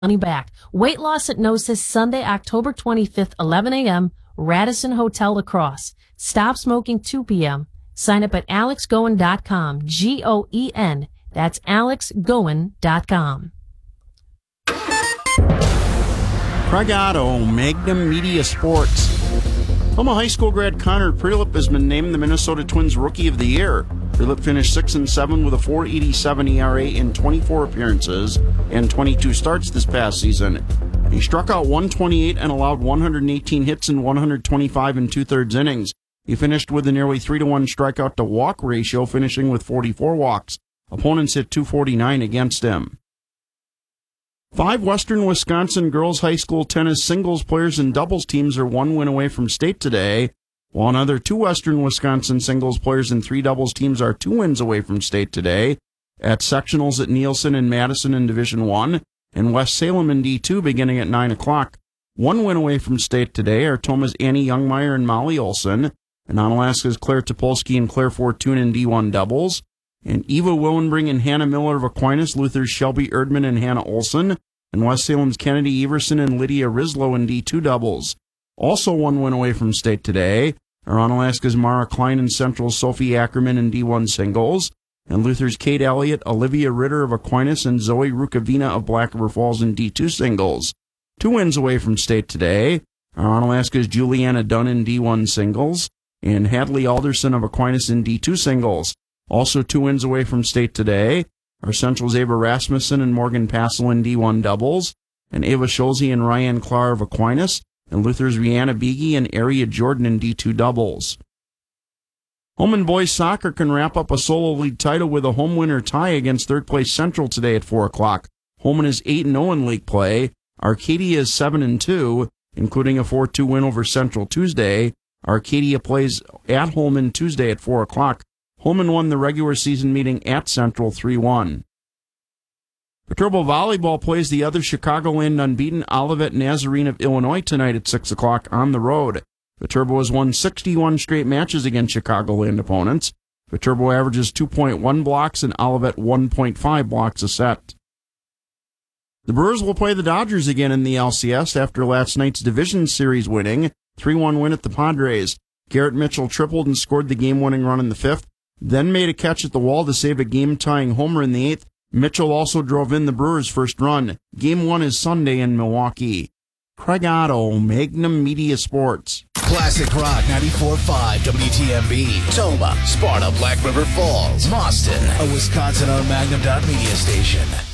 money back. Weight Loss at Gnosis, Sunday, October 25th, 11 a.m., Radisson Hotel Lacrosse. Stop smoking 2 p.m. Sign up at alexgoen.com, Goen. That's alexgoen.com. Craig Otto, Magnum Media Sports. Toma High School grad Connor Prelip has been named the Minnesota Twins Rookie of the Year. Prelip finished 6-7 with a .487 ERA in 24 appearances and 22 starts this past season. He struck out 128 and allowed 118 hits in 125 and two-thirds innings. He finished with a nearly 3-to-1 strikeout-to-walk ratio, finishing with 44 walks. Opponents hit .249 against him. 5 Western Wisconsin girls high school tennis singles players and doubles teams are 1 win away from state today, while another 2 Western Wisconsin singles players and 3 doubles teams are 2 wins away from state today at sectionals at Nielsen and Madison in Division I and West Salem in D2 beginning at 9 o'clock. 1 win away from state today are Toma's Annie Youngmeyer and Molly Olson, and Onalaska's Claire Topolsky and Claire Fortune in D1 doubles, and Eva Willenbring and Hannah Miller of Aquinas, Luther's Shelby Erdman and Hannah Olson, and West Salem's Kennedy Everson and Lydia Rislow in D2 doubles. Also 1 win away from state today are Onalaska's Mara Klein and Central's Sophie Ackerman in D1 singles, and Luther's Kate Elliott, Olivia Ritter of Aquinas, and Zoe Rukavina of Black River Falls in D2 singles. 2 wins away from state today are Onalaska's Juliana Dunn in D1 singles, and Hadley Alderson of Aquinas in D2 singles. Also 2 wins away from state today are Central's Ava Rasmussen and Morgan Passel in D1 doubles, and Ava Scholze and Ryan Clark of Aquinas, and Luther's Rihanna Beege and Aria Jordan in D2 doubles. Holmen boys soccer can wrap up a solo league title with a home winner tie against third-place Central today at 4 o'clock. Holmen is 8-0 in league play. Arcadia is 7-2, including a 4-2 win over Central Tuesday. Arcadia plays at Holmen Tuesday at 4 o'clock. Holmen won the regular season meeting at Central 3-1. Viterbo Volleyball plays the other Chicagoland unbeaten Olivet Nazarene of Illinois tonight at 6 o'clock on the road. Viterbo has won 61 straight matches against Chicagoland opponents. Viterbo averages 2.1 blocks and Olivet 1.5 blocks a set. The Brewers will play the Dodgers again in the LCS after last night's division series winning 3-1 win at the Padres. Garrett Mitchell tripled and scored the game-winning run in the 5th, then made a catch at the wall to save a game-tying homer in the 8th. Mitchell also drove in the Brewers' first run. Game 1 is Sunday in Milwaukee. Craig Otto, Magnum Media Sports. Classic Rock 94.5 WTMB. Toma, Sparta, Black River Falls, Boston. A Wisconsin-owned Magnum.media station.